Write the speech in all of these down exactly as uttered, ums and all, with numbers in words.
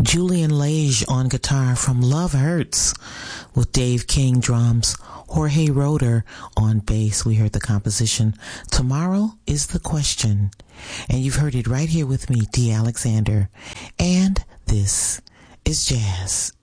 Julian Lage on guitar from Love Hurts, with Dave King drums, Jorge Roeder on bass. We heard the composition Tomorrow is the Question. And you've heard it right here with me, Dee Alexander. And this is Jazz.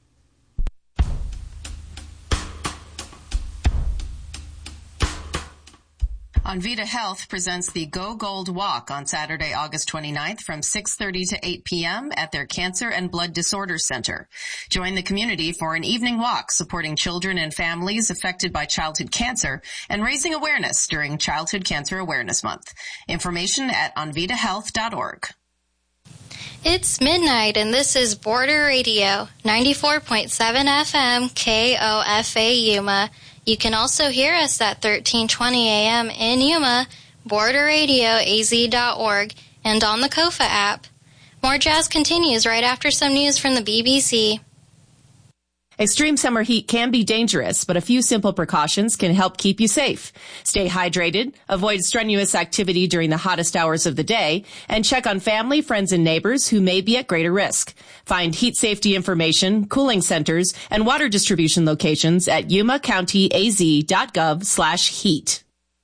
Onvita Health presents the Go Gold Walk on Saturday, August twenty-ninth from six thirty to eight p.m. at their Cancer and Blood Disorders Center. Join the community for an evening walk supporting children and families affected by childhood cancer and raising awareness during Childhood Cancer Awareness Month. Information at onvita health dot org. It's midnight, and this is Border Radio, ninety-four point seven F M, K O F A Yuma. You can also hear us at thirteen twenty a.m. in Yuma, border radio a z dot org, and on the Kofa app. More jazz continues right after some news from the B B C. Extreme summer heat can be dangerous, but a few simple precautions can help keep you safe. Stay hydrated, avoid strenuous activity during the hottest hours of the day, and check on family, friends, and neighbors who may be at greater risk. Find heat safety information, cooling centers, and water distribution locations at yuma county a z dot gov slash heat.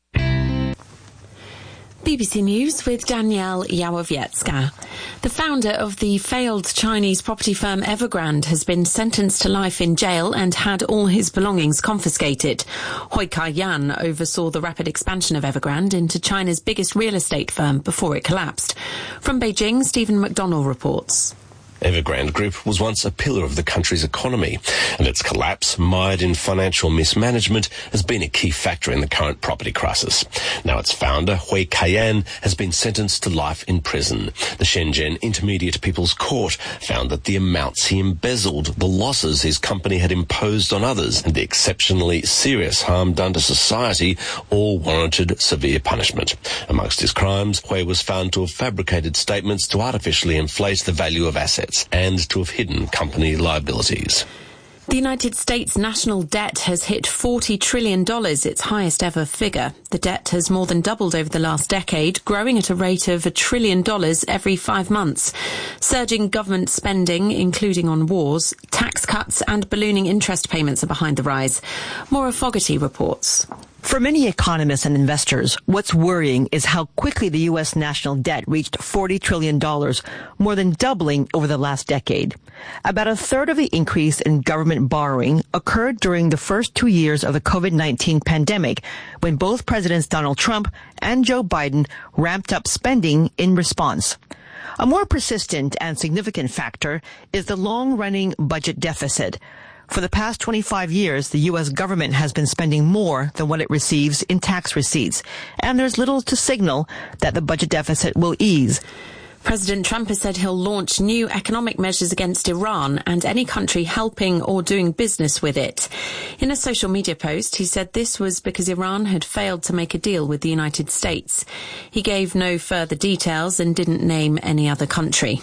B B C News with Danielle Yawowiecka. The founder of the failed Chinese property firm Evergrande has been sentenced to life in jail and had all his belongings confiscated. Hui Ka-yan oversaw the rapid expansion of Evergrande into China's biggest real estate firm before it collapsed. From Beijing, Stephen McDonnell reports. Evergrande Group was once a pillar of the country's economy, and its collapse, mired in financial mismanagement, has been a key factor in the current property crisis. Now its founder, Hui Ka-yan, has been sentenced to life in prison. The Shenzhen Intermediate People's Court found that the amounts he embezzled, the losses his company had imposed on others, and the exceptionally serious harm done to society all warranted severe punishment. Amongst his crimes, Hui was found to have fabricated statements to artificially inflate the value of assets and to have hidden company liabilities. The United States national debt has hit forty trillion dollars, its highest ever figure. The debt has more than doubled over the last decade, growing at a rate of a trillion dollars every five months. Surging government spending, including on wars, tax cuts and ballooning interest payments are behind the rise. Maura Fogarty reports. For many economists and investors, what's worrying is how quickly the U S national debt reached forty trillion dollars, more than doubling over the last decade. About a third of the increase in government borrowing occurred during the first two years of the COVID nineteen pandemic, when both Presidents Donald Trump and Joe Biden ramped up spending in response. A more persistent and significant factor is the long-running budget deficit. For the past twenty-five years, the U S government has been spending more than what it receives in tax receipts, and there's little to signal that the budget deficit will ease. President Trump has said he'll launch new economic measures against Iran and any country helping or doing business with it. In a social media post, he said this was because Iran had failed to make a deal with the United States. He gave no further details and didn't name any other country.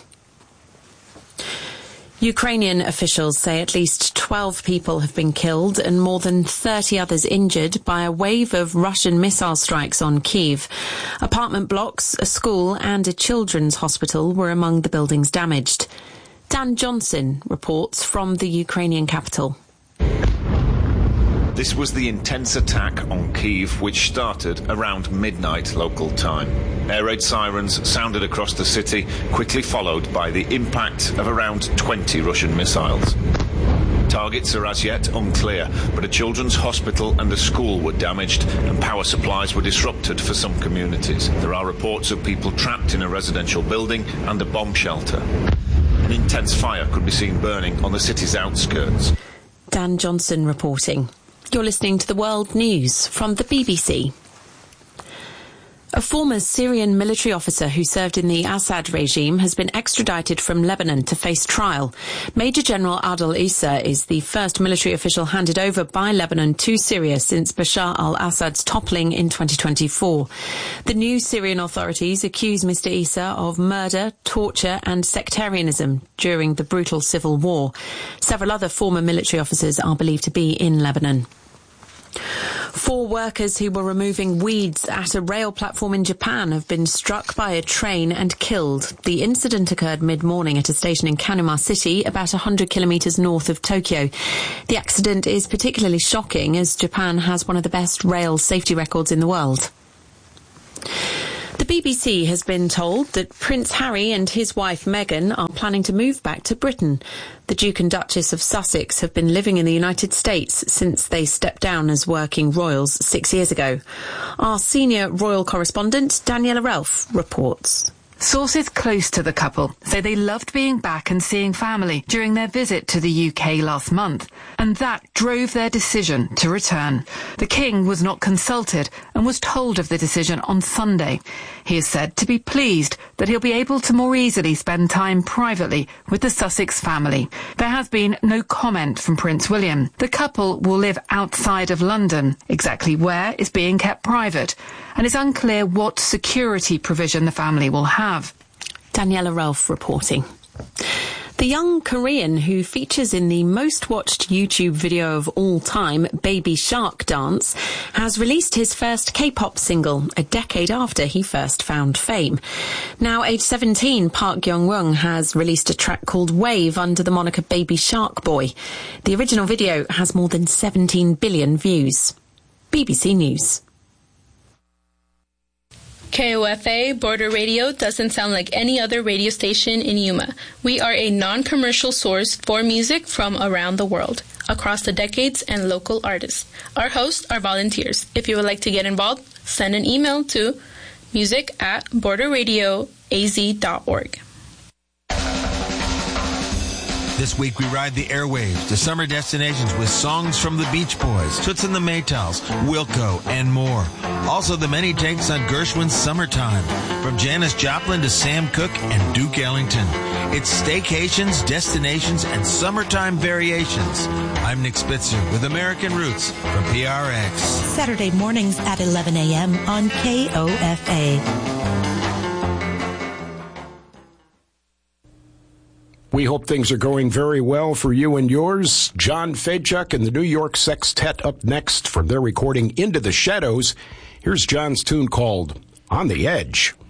Ukrainian officials say at least twelve people have been killed and more than thirty others injured by a wave of Russian missile strikes on Kyiv. Apartment blocks, a school and a children's hospital were among the buildings damaged. Dan Johnson reports from the Ukrainian capital. This was the intense attack on Kyiv, which started around midnight local time. Air raid sirens sounded across the city, quickly followed by the impact of around twenty Russian missiles. Targets are as yet unclear, but a children's hospital and a school were damaged and power supplies were disrupted for some communities. There are reports of people trapped in a residential building and a bomb shelter. An intense fire could be seen burning on the city's outskirts. Dan Johnson reporting. You're listening to the World News from the B B C. A former Syrian military officer who served in the Assad regime has been extradited from Lebanon to face trial. Major General Adel Issa is the first military official handed over by Lebanon to Syria since Bashar al-Assad's toppling in twenty twenty-four. The new Syrian authorities accuse Mister Issa of murder, torture and sectarianism during the brutal civil war. Several other former military officers are believed to be in Lebanon. Four workers who were removing weeds at a rail platform in Japan have been struck by a train and killed. The incident occurred mid-morning at a station in Kanuma City, about one hundred kilometres north of Tokyo. The accident is particularly shocking as Japan has one of the best rail safety records in the world. The B B C has been told that Prince Harry and his wife Meghan are planning to move back to Britain. The Duke and Duchess of Sussex have been living in the United States since they stepped down as working royals six years ago. Our senior royal correspondent, Daniela Ralph, reports. Sources close to the couple say they loved being back and seeing family during their visit to the U K last month, and that drove their decision to return. The King was not consulted and was told of the decision on Sunday. He is said to be pleased that he'll be able to more easily spend time privately with the Sussex family. There has been no comment from Prince William. The couple will live outside of London. Exactly where is being kept private, and it's unclear what security provision the family will have. Daniela Ralph reporting. The young Korean who features in the most watched YouTube video of all time, Baby Shark Dance, has released his first K-pop single a decade after he first found fame. Now age seventeen, Park Young-won has released a track called Wave under the moniker Baby Shark Boy. The original video has more than seventeen billion views. B B C News. K O F A Border Radio doesn't sound like any other radio station in Yuma. We are a non-commercial source for music from around the world, across the decades and local artists. Our hosts are volunteers. If you would like to get involved, send an email to music at border radio a z dot org. This week we ride the airwaves to summer destinations with songs from the Beach Boys, Toots and the Maytals, Wilco, and more. Also the many takes on Gershwin's Summertime, from Janis Joplin to Sam Cooke and Duke Ellington. It's staycations, destinations, and summertime variations. I'm Nick Spitzer with American Roots from P R X. Saturday mornings at eleven a.m. on K O F A. We hope things are going very well for you and yours. John Fedchuk and the New York Sextet up next from their recording Into the Shadows. Here's John's tune called On the Edge.